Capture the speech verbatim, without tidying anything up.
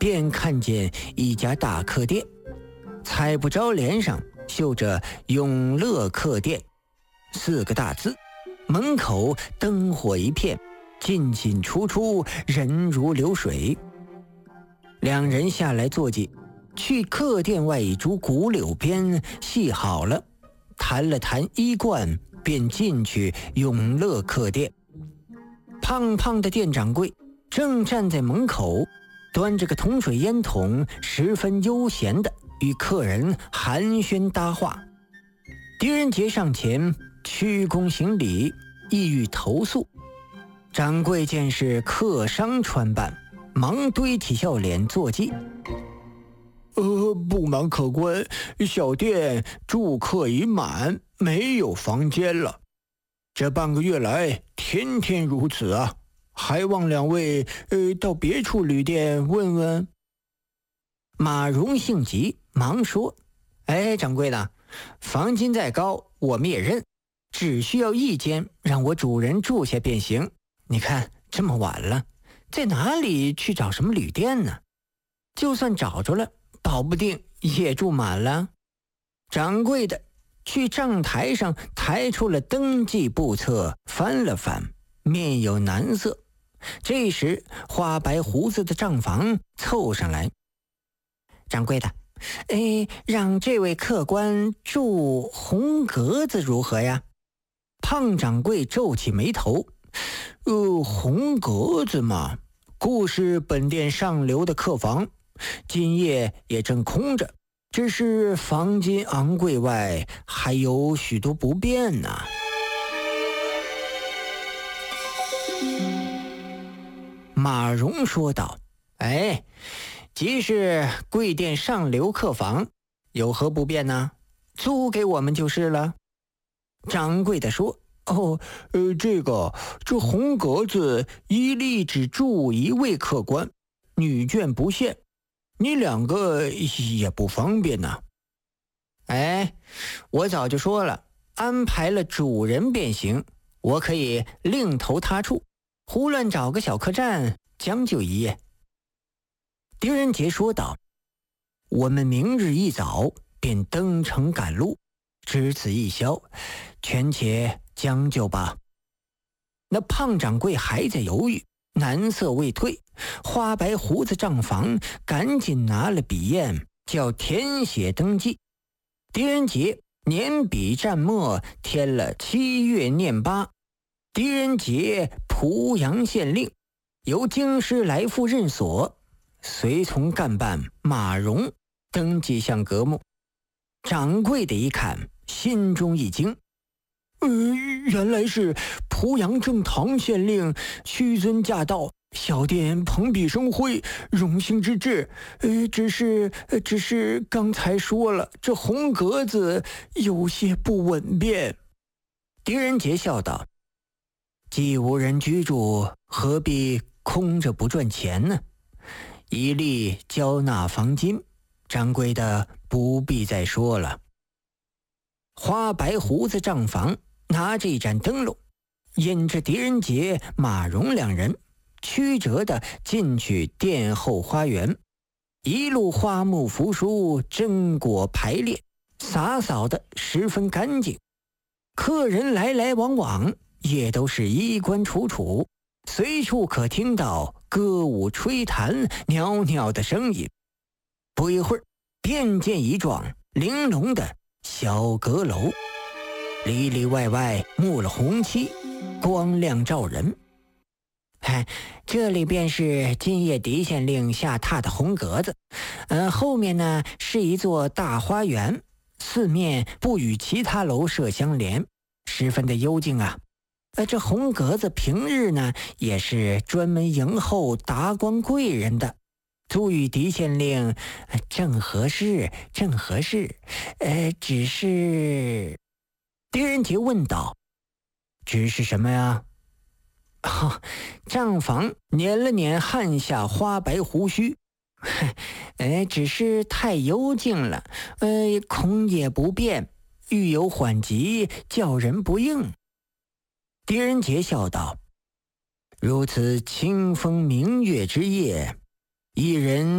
便看见一家大客店，彩布招帘上绣着永乐客店四个大字，门口灯火一片，进进出出，人如流水。两人下来坐骑，去客店外一株古柳边系好了，谈了谈衣冠，便进去永乐客店。胖胖的店掌柜正站在门口，端着个铜水烟筒，十分悠闲地与客人寒暄搭话。狄仁杰上前鞠躬行礼，意欲投诉。掌柜见是客商穿扮，忙堆起笑脸坐骑。呃，不瞒客官，小店住客已满，没有房间了。这半个月来，天天如此啊，还望两位呃到别处旅店问问。马荣性急，忙说：“哎，掌柜的，房金再高我们也认，只需要一间，让我主人住下便行。你看这么晚了，在哪里去找什么旅店呢？就算找着了，保不定也住满了。”掌柜的去账台上抬出了登记簿册，翻了翻，面有难色。这时花白胡子的账房凑上来：“掌柜的，哎，让这位客官住红格子如何呀？”胖掌柜皱起眉头：“呃，红格子嘛，故是本店上流的客房，今夜也正空着，只是房金昂贵外，还有许多不便呢。”马荣说道：“哎，即是贵店上流客房，有何不便呢？租给我们就是了。”掌柜的说：“哦，呃，这个这红格子一例只住一位客官，女眷不限，你两个也不方便呢。”“哎，我早就说了，安排了主人便行，我可以另投他处，胡乱找个小客栈将就一夜。”狄仁杰说道：“我们明日一早便登城赶路，只此一宵，权且将就吧。”那胖掌柜还在犹豫，难色未退。花白胡子账房赶紧拿了笔砚，叫填写登记。狄仁杰捻笔蘸墨，填了七月念八。狄仁杰濮阳县令，由京师来复任所，随从干办马荣登记项格目。掌柜的一看，心中一惊：“呃，原来是濮阳正堂县令屈尊驾到，小店蓬荜生辉，荣幸之至。呃，只是只是刚才说了，这红格子有些不稳便。”狄仁杰笑道：“既无人居住，何必空着不赚钱呢？一律交纳房金，掌柜的不必再说了。”花白胡子账房拿着一盏灯笼，引着狄仁杰、马荣两人曲折地进去殿后花园。一路花木扶疏，榛果排列，洒扫的十分干净。客人来来往往，也都是衣冠楚楚，随处可听到歌舞吹弹袅袅的声音。不一会儿，便见一幢玲珑的小阁楼，里里外外幕了红漆，光亮照人。哎，这里便是今夜狄县令下榻的红格子，呃，后面呢是一座大花园，四面不与其他楼舍相连，十分的幽静啊。呃，这红格子平日呢也是专门迎候达官贵人的，租与狄县令、呃、正合适，正合适。呃，只是……狄仁杰问道：“只是什么呀？”哦，账房捻了捻汗下花白胡须，呃，只是太幽静了，呃，恐也不便，欲有缓急，叫人不应。狄仁杰笑道：“如此清风明月之夜，一人